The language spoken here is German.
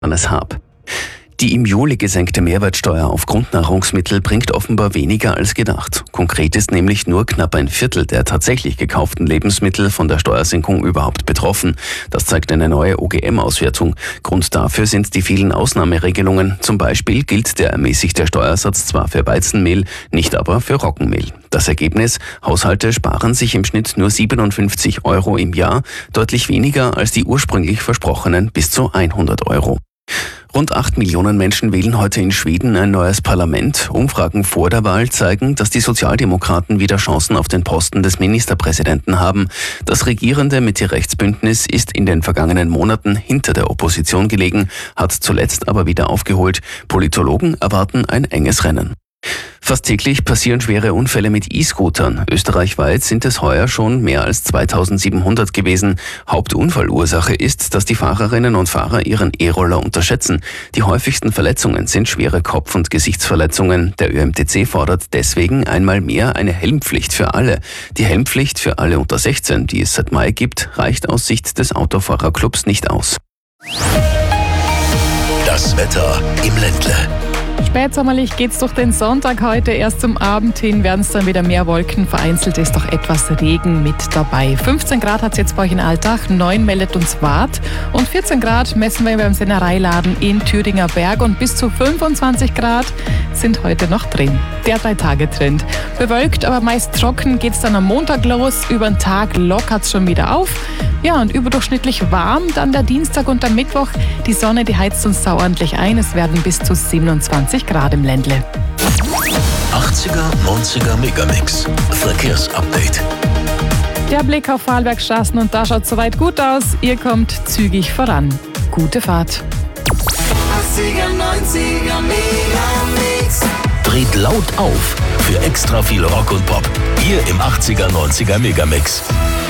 Hannes Haab. Die im Juli gesenkte Mehrwertsteuer auf Grundnahrungsmittel bringt offenbar weniger als gedacht. Konkret ist nämlich nur knapp ein Viertel der tatsächlich gekauften Lebensmittel von der Steuersenkung überhaupt betroffen. Das zeigt eine neue OGM-Auswertung. Grund dafür sind die vielen Ausnahmeregelungen. Zum Beispiel gilt der ermäßigte Steuersatz zwar für Weizenmehl, nicht aber für Roggenmehl. Das Ergebnis: Haushalte sparen sich im Schnitt nur 57 Euro im Jahr, deutlich weniger als die ursprünglich versprochenen bis zu 100 Euro. Rund 8 Millionen Menschen wählen heute in Schweden ein neues Parlament. Umfragen vor der Wahl zeigen, dass die Sozialdemokraten wieder Chancen auf den Posten des Ministerpräsidenten haben. Das regierende Mitte-Rechts-Bündnis ist in den vergangenen Monaten hinter der Opposition gelegen, hat zuletzt aber wieder aufgeholt. Politologen erwarten ein enges Rennen. Fast täglich passieren schwere Unfälle mit E-Scootern. Österreichweit sind es heuer schon mehr als 2700 gewesen. Hauptunfallursache ist, dass die Fahrerinnen und Fahrer ihren E-Roller unterschätzen. Die häufigsten Verletzungen sind schwere Kopf- und Gesichtsverletzungen. Der ÖMTC fordert deswegen einmal mehr eine Helmpflicht für alle. Die Helmpflicht für alle unter 16, die es seit Mai gibt, reicht aus Sicht des Autofahrerclubs nicht aus. Das Wetter im Ländle. Spätsommerlich geht's durch den Sonntag heute. Erst zum Abend hin werden es dann wieder mehr Wolken. Vereinzelt ist doch etwas Regen mit dabei. 15 Grad hat's jetzt bei euch in Altach, 9 meldet uns Waadt und 14 Grad messen wir beim Sennereiladen in Thüringer Berg und bis zu 25 Grad sind heute noch drin. Der 3-Tage-Trend. Bewölkt, aber meist trocken geht's dann am Montag los. Über den Tag lockert's schon wieder auf. Ja, und überdurchschnittlich warm dann der Dienstag und der Mittwoch. Die Sonne, die heizt uns ordentlich ein. Es werden bis zu 27 Grad im Ländle. 80er, 90er Megamix. Verkehrsupdate. Der Blick auf Vorarlbergstraßen und da schaut soweit gut aus. Ihr kommt zügig voran. Gute Fahrt. 80er, 90er Megamix. Dreht laut auf für extra viel Rock und Pop. Hier im 80er, 90er Megamix.